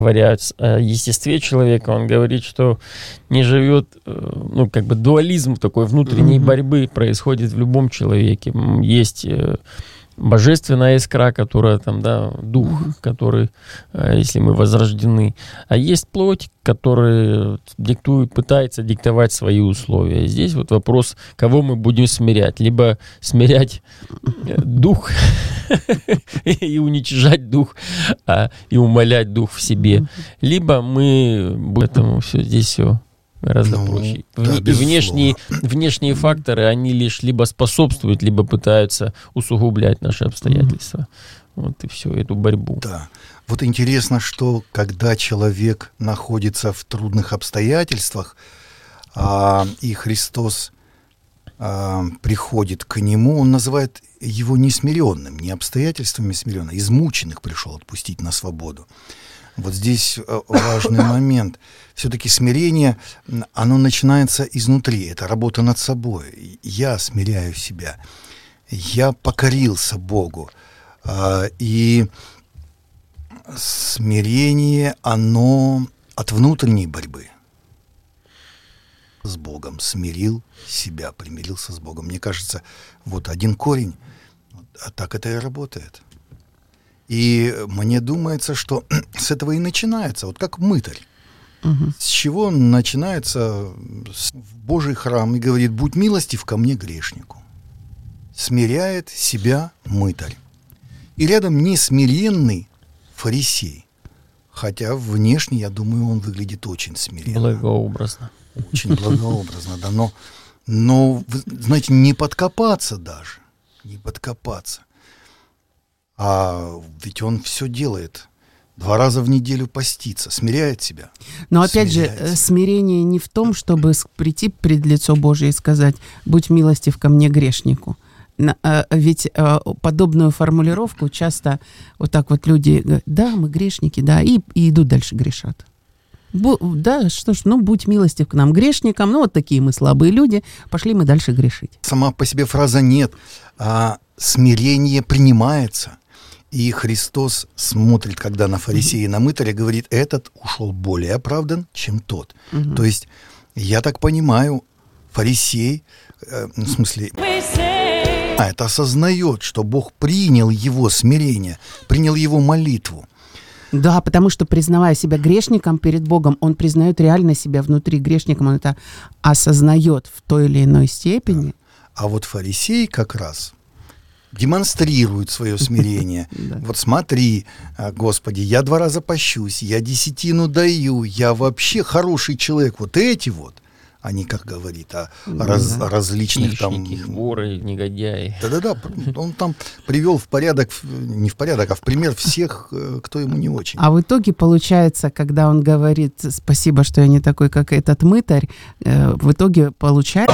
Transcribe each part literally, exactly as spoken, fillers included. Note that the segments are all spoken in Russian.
Говоря о естестве человека, он говорит, что не живет, ну, как бы дуализм такой внутренней mm-hmm. борьбы происходит в любом человеке. Есть божественная искра, которая там, да, дух, mm-hmm. который, если мы возрождены, а есть плоть, которая диктует, пытается диктовать свои условия. И здесь вот вопрос, кого мы будем смирять. Либо смирять дух и уничижать дух, и умалять дух в себе. Либо мы будем этому все, здесь все гораздо ну, проще. Да, и внешние, внешние факторы, они лишь либо способствуют, либо пытаются усугублять наши обстоятельства. Вот и все, эту борьбу. Да. Вот интересно, что когда человек находится в трудных обстоятельствах, а, и Христос а, приходит к нему, он называет его несмиренным, не обстоятельствами смиренным, измученных пришел отпустить на свободу. Вот здесь важный момент. Все-таки смирение, оно начинается изнутри. Это работа над собой. Я смиряю себя. Я покорился Богу. И смирение, оно от внутренней борьбы с Богом. Смирил себя, примирился с Богом. Мне кажется, вот один корень, а так это и работает. И мне думается, что с этого и начинается, вот как мытарь. Угу. С чего начинается в Божий храм и говорит: «Будь милостив ко мне, грешнику». Смиряет себя мытарь. И рядом несмиренный фарисей. Хотя внешне, я думаю, он выглядит очень смиренно. Благообразно. Очень благообразно, да. Но, но, знаете, не подкопаться даже. Не подкопаться. А ведь он все делает. Два раза в неделю постится, смиряет себя. Но опять же, себя. Смирение не в том, чтобы прийти пред лицо Божие и сказать: «Будь милостив ко мне, грешнику». Ведь подобную формулировку часто вот так вот люди говорят: да, мы грешники, да, и, и идут дальше грешат. Бу, да, что ж, ну, будь милостив к нам, грешникам, ну, вот такие мы слабые люди, пошли мы дальше грешить. Сама по себе фраза нет, а смирение принимается. И Христос смотрит, когда на фарисея и на мытаря, говорит: этот ушел более оправдан, чем тот. Угу. То есть, я так понимаю, фарисей, э, в смысле, а, это осознает, что Бог принял его смирение, принял его молитву. Да, потому что, признавая себя грешником перед Богом, он признает реально себя внутри грешником, он это осознает в той или иной степени. Да. А вот фарисей как раз демонстрирует свое смирение. Вот смотри, Господи, я два раза пощусь, я десятину даю, я вообще хороший человек. Вот эти вот, они, как говорит, о раз, различных там... воры, негодяи. Да-да-да, он там привел в порядок, не в порядок, а в пример всех, кто ему не очень. А в итоге получается, когда он говорит: спасибо, что я не такой, как этот мытарь, в итоге получается...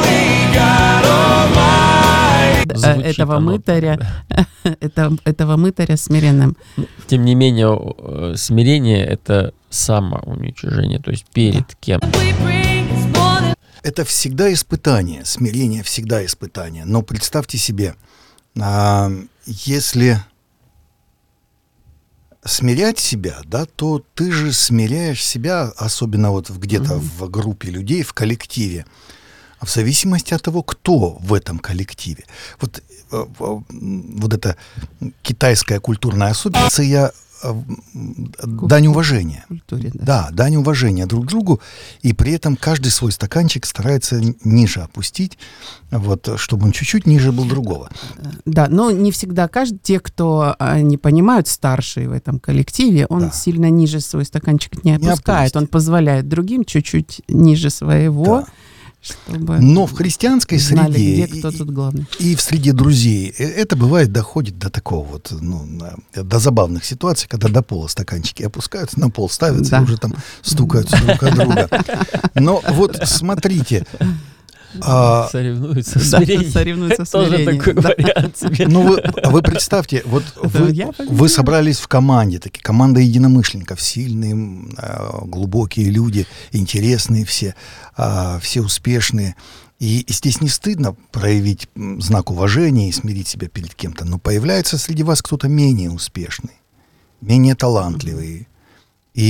Звучит этого оно, мытаря, да. это, этого мытаря смиренным. Тем не менее, смирение — это самоуничижение, то есть перед да. кем. Это всегда испытание, смирение всегда испытание. Но представьте себе, если смирять себя, да, то ты же смиряешь себя, особенно вот где-то mm-hmm. в группе людей, в коллективе, в зависимости от того, кто в этом коллективе. Вот, вот эта китайская культурная особенность, я дань уважения. Культуре, да. да, дань уважения друг другу, и при этом каждый свой стаканчик старается ниже опустить, вот, чтобы он чуть-чуть ниже был другого. Да, но не всегда каждый, те, кто не понимают, старшие в этом коллективе, он да. сильно ниже свой стаканчик не опускает, не он позволяет другим чуть-чуть ниже своего. Да. Чтобы но в христианской знали, среде где кто тут главный. И, и в среде друзей это бывает доходит до такого вот, ну, до забавных ситуаций, когда до пола стаканчики опускаются, на пол ставятся да. и уже там стукаются друг от друга. Но вот смотрите. А, соревнуются в смирении. Да, соревнуются в смирении. Тоже такой да. вариант себе. Ну, вы, вы представьте, вот вы, вы собрались в команде, такие, команда единомышленников, сильные, глубокие люди, интересные все, все успешные. И здесь не стыдно проявить знак уважения и смирить себя перед кем-то, но появляется среди вас кто-то менее успешный, менее талантливый,